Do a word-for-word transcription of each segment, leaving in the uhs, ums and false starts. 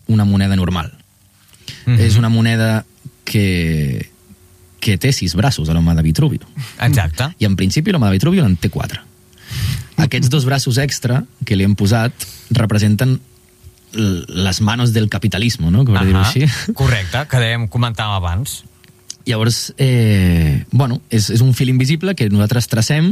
una moneda normal. Mm-hmm. És una moneda que, que té sis braços, l'home de Vitruvi. Exacte. I en principi l'home de Vitruvi en té quatre. Aquests dos braços extra que li hem posat representen les manos del capitalisme, no? Per dir-ho així. Correcte, que dèiem, comentàvem abans. Llavors, eh, bueno, és, és un fil invisible que nosaltres tracem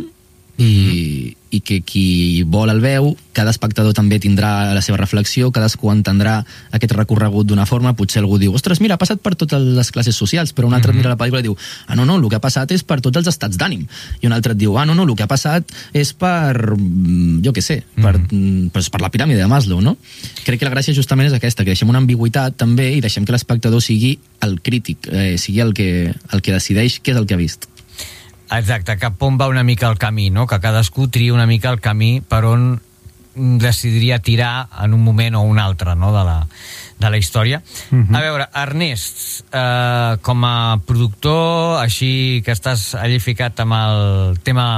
i, i que qui vol el veu, cada espectador també tindrà la seva reflexió, cadascú entendrà aquest recorregut d'una forma. Potser algú diu, ostres, mira, ha passat per totes les classes socials, però un altre mm-hmm. mira la pel·lícula i diu, ah, no, no, el que ha passat és per tots els estats d'ànim. I un altre et diu, ah, no, no, el que ha passat és per, jo què sé, per, mm-hmm. per, per la piràmide de Maslow, no? Crec que la gràcia justament és aquesta, que deixem una ambigüitat també i deixem que l'espectador sigui el crític, eh, sigui el que, el que decideix què és el que ha vist. Exacte, cap on va una mica el camí, no? Que cadascú tria una mica el camí per on decidiria tirar en un moment o un altre, no? de, la, de la història. Uh-huh. A veure, Ernest, eh, com a productor, així que estàs allí ficat amb el tema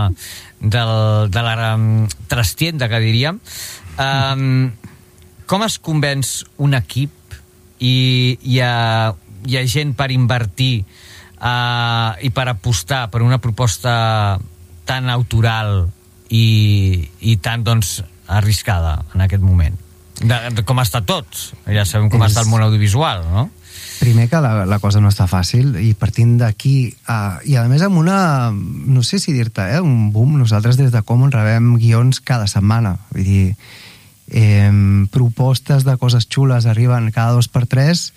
del, de la um, trastienda, que diríem, um, com es convenç un equip i hi ha, hi ha gent per invertir Uh, i per apostar per una proposta tan autoral i, i tan, doncs, arriscada en aquest moment? De, de com està tot. Ja sabem com és... està el món audiovisual, no? Primer que la, la cosa no està fàcil i partint d'aquí, uh, i a més amb una, no sé si dir-te, eh, un boom. Nosaltres des de Common rebem guions cada setmana. Vull dir, eh, propostes de coses xules arriben cada dos per tres,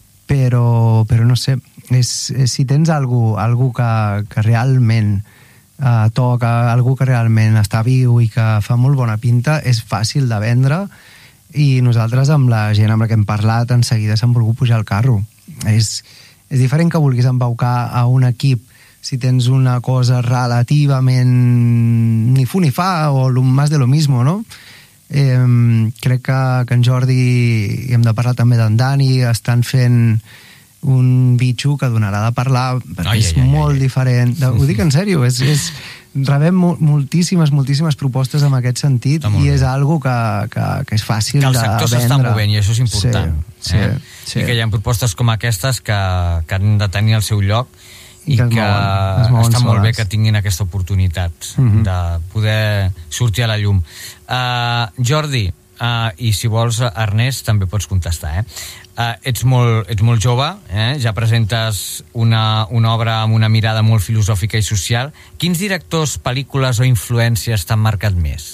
però, però no sé, és, és, si tens algú, algú que, que realment eh, toca, algú que realment està viu i que fa molt bona pinta, és fàcil de vendre, i nosaltres amb la gent amb la que hem parlat en seguida s'han volgut pujar al carro. És, és diferent que vulguis embaucar a un equip si tens una cosa relativament ni fu ni fa o lo más de lo mismo, no? Eh, crec que, que en Jordi, i hem de parlar també d'en Dani, estan fent un bitxo que donarà de parlar, perquè ai, és ai, molt ai, diferent. De, ho dic en sèrio, és, és, rebem mo moltíssimes, moltíssimes propostes en aquest sentit i és algo que, que, que és fàcil de vendre. Que el sector s'està movent i això és important. Sí, eh? sí, sí. I que hi ha propostes com aquestes que, que han de tenir el seu lloc i que, que mouen, està molt soles. bé que tinguin aquesta oportunitat uh-huh. de poder sortir a la llum. Uh, Jordi, uh, i si vols, Ernest, també pots contestar, eh? Uh, ets, molt, ets molt jove, eh? Ja presentes una, una obra amb una mirada molt filosòfica i social. Quins directors, pel·lícules o influències t'han marcat més?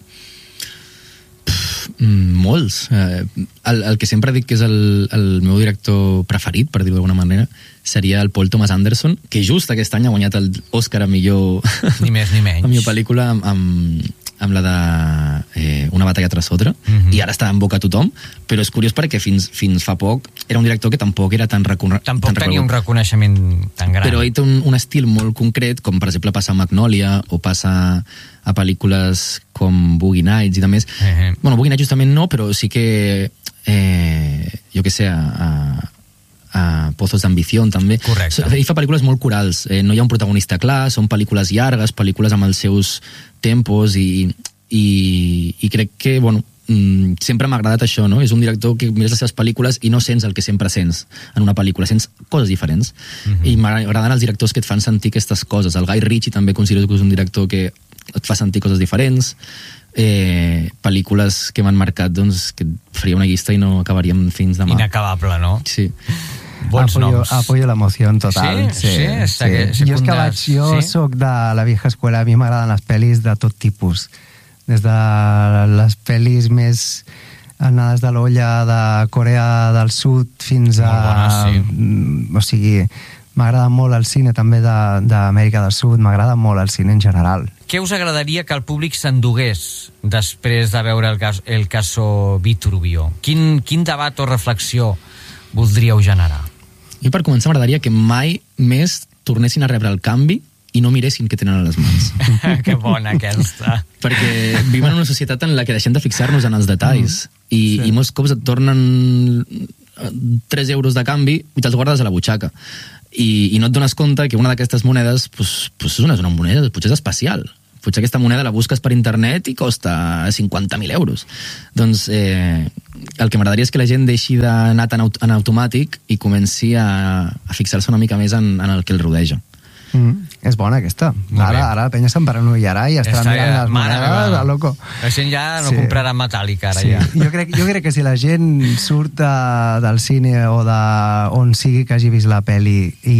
Mm, molts. Eh, el, el que sempre dic que és el, el meu director preferit, per dir-ho d'alguna manera, seria el Paul Thomas Anderson, que just aquest any ha guanyat l'Oscar a millor... Ni més ni menys. A millor pel·lícula amb, amb, amb la de eh, Una batalla tras otra, uh-huh. i ara està en boca a tothom, però és curiós perquè fins, fins fa poc era un director que tampoc era tan reconegut. Tampoc tan tenia un reconeixement tan gran. Però ell té un, un estil molt concret, com per exemple passa a Magnolia, o passa a pel·lícules com Boogie Nights i de més. Uh-huh. Bueno, Boogie Nights justament no, però sí que eh, jo què sé, a, a a Pozos d'ambició també. Correcte. Ell fa pel·lícules molt corals, eh, no hi ha un protagonista clar, són pel·lícules llargues, pel·lícules amb els seus tempos i, i, i crec que, bueno, mm, sempre m'ha agradat això, no? És un director que mires les seves pel·lícules i no sents el que sempre sents en una pel·lícula, sents coses diferents. Uh-huh. I m'agraden els directors que et fan sentir aquestes coses. El Guy Ritchie també considero que és un director que et fa sentir coses diferents. Eh, pel·lícules que m'han marcat, doncs, que faria una llista i no acabaríem fins demà. Inacabable, no? Sí. Bons apoyo, noms. Apoyo la emoción total. Sí, sí, sí, sí. sí. Jo és que vaig, jo sí? soc de la vieja escuela, a mi m'agraden les pel·lis de tot tipus, des de les pel·lis més anades de l'olla de Corea del Sud fins a... Molt bona, sí. O sigui, m'agrada molt el cine també d'Amèrica del Sud, m'agrada molt el cine en general. Què us agradaria que el públic s'endugués després de veure el, cas, el caso Vitruvio? Quin, quin debat o reflexió voldríeu generar? Jo, per començar, m'agradaria que mai més tornessin a rebre el canvi i no miressin què tenen a les mans. Que bona aquesta. Perquè vivim en una societat en la que deixem de fixar-nos en els detalls mm, i, sí. i molts cops et tornen tres euros de canvi i te'ls guardes a la butxaca. I, i no et dones compte que una d'aquestes monedes pues, pues és una, una moneda, potser és especial, potser aquesta moneda la busques per internet i costa cinquanta mil euros. Doncs eh, el que m'agradaria és que la gent deixi d'anar tan aut en automàtic i comenci a, a fixar-se una mica més en, en el que el rodeja. Mm, és bona aquesta. Ara, ara la penya se'n paranoiarà i estarà mirant les monedes, a loco. La gent ja no sí. comprarà metàl·lica ara sí. ja. Jo crec, jo crec que si la gent surt de, del cine o de on sigui que hagi vist la peli i,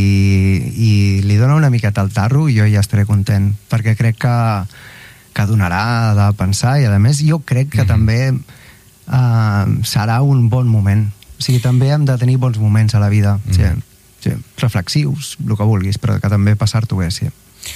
i li dona una miqueta al tarro, jo ja estaré content, perquè crec que, que donarà de pensar i a més jo crec que mm-hmm. també uh, serà un bon moment. O sigui, també hem de tenir bons moments a la vida. Mm. Sí. Sí, reflexius, el que vulguis, però que també passar-t'ho bé, sí.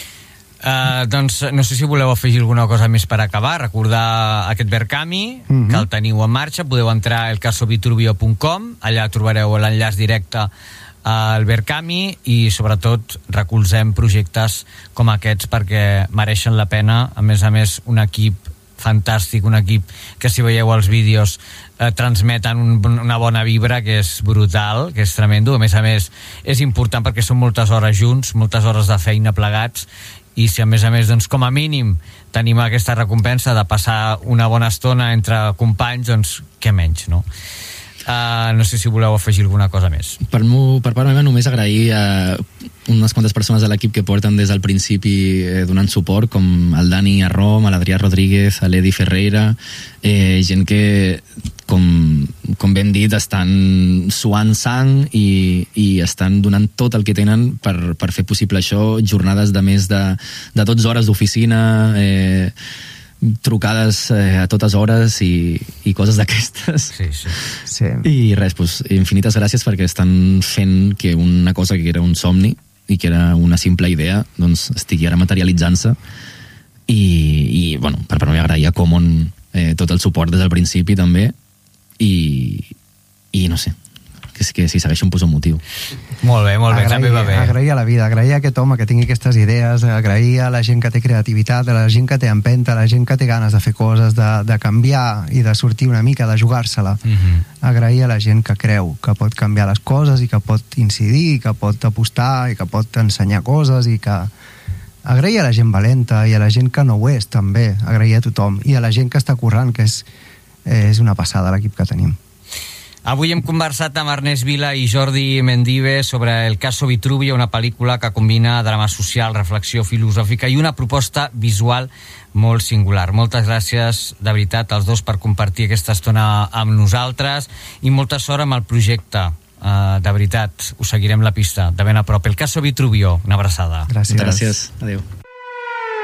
Uh, doncs no sé si voleu afegir alguna cosa més per acabar, recordar aquest Verkami, mm-hmm. que el teniu en marxa, podeu entrar a el caso vitruvio punt com, allà trobareu l'enllaç directe al Verkami i sobretot recolzem projectes com aquests perquè mereixen la pena, a més a més un equip fantàstic, un equip que si veieu els vídeos eh, transmeten un, una bona vibra que és brutal, que és tremendo, a més a més és important perquè són moltes hores junts, moltes hores de feina plegats i si a més a més doncs com a mínim tenim aquesta recompensa de passar una bona estona entre companys, doncs què menys, no? Uh, no sé si voleu afegir alguna cosa més. Per, mo, per part meva només agrair a unes quantes persones de l'equip que porten des del principi eh, donant suport, com el Dani Arrom, l'Adrià Rodríguez, l'Edi Ferreira, eh, gent que com, com ben dit estan suant sang i, i estan donant tot el que tenen per, per fer possible això, jornades de més de, de dotze hores d'oficina, eh, trucades eh, a totes hores i, i coses d'aquestes. Sí, sí. sí. I res, pues, infinites gràcies perquè estan fent que una cosa que era un somni i que era una simple idea doncs estigui ara materialitzant-se i, i bueno, per part m'agradaria a Common eh, tot el suport des del principi també i, i no sé, que, que si segueixo em poso un motiu. Molt bé, molt bé, agrair, també va bé. Agrair a la vida, agrair a aquest home que tingui aquestes idees, agrair a la gent que té creativitat, a la gent que té empenta, a la gent que té ganes de fer coses, de, de canviar i de sortir una mica, de jugar-se-la. Mm-hmm. Agrair a la gent que creu que pot canviar les coses i que pot incidir, i que pot apostar i que pot ensenyar coses i que... Agrair a la gent valenta i a la gent que no ho és, també. Agrair a tothom. I a la gent que està currant, que és, és una passada l'equip que tenim. Avui hem conversat amb Ernest Vila i Jordi Mendive sobre El caso Vitruvio, una pel·lícula que combina drama social, reflexió filosòfica i una proposta visual molt singular. Moltes gràcies, de veritat, als dos per compartir aquesta estona amb nosaltres i molta sort amb el projecte. Uh, de veritat, us seguirem la pista de ben a prop. El caso Vitruvio, una abraçada. Gràcies. Gràcies. Adéu.